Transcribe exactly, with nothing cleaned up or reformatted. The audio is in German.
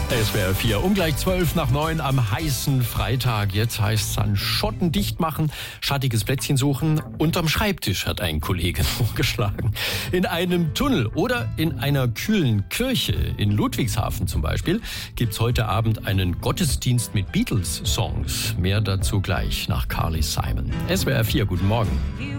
S W R vier, um gleich zwölf nach neun am heißen Freitag. Jetzt heißt es dann Schotten dicht machen, schattiges Plätzchen suchen. Unterm Schreibtisch hat ein Kollege vorgeschlagen. In einem Tunnel oder in einer kühlen Kirche in Ludwigshafen zum Beispiel gibt's heute Abend einen Gottesdienst mit Beatles-Songs. Mehr dazu gleich nach Carly Simon. S W R vier, guten Morgen.